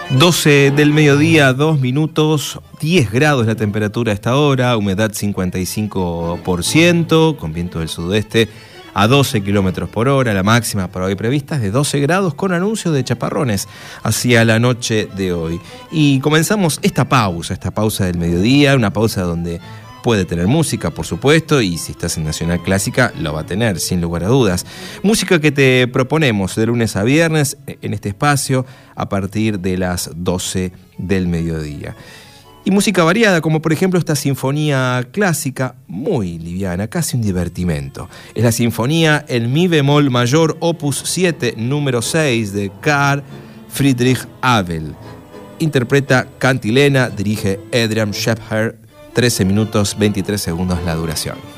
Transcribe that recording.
12 del mediodía, 2 minutos, 10 grados la temperatura a esta hora, humedad 55%, con viento del sudoeste a 12 kilómetros por hora. La máxima para hoy prevista es de 12 grados con anuncio de chaparrones hacia la noche de hoy. Y comenzamos esta pausa del mediodía, una pausa donde puede tener música, por supuesto, y si estás en Nacional Clásica, lo va a tener, sin lugar a dudas. Música que te proponemos de lunes a viernes en este espacio a partir de las 12 del mediodía. Y música variada, como por ejemplo esta sinfonía clásica, muy liviana, casi un divertimento. Es la sinfonía en mi bemol mayor, opus 7, número 6, de Carl Friedrich Abel. Interpreta Cantilena, dirige Adrian Scheffer. 13 minutos 23 segundos la duración.